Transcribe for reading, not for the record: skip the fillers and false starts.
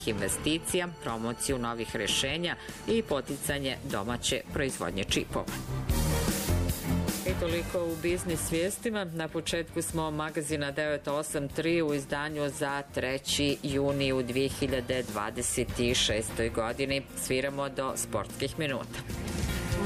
investicija, promociju novih rešenja i poticanje domaće proizvodnje čipova. I toliko u biznis vijestima. Na početku smo magazina 983 u izdanju za 3. juni u 2026. godini. Sviramo do sportskih minuta.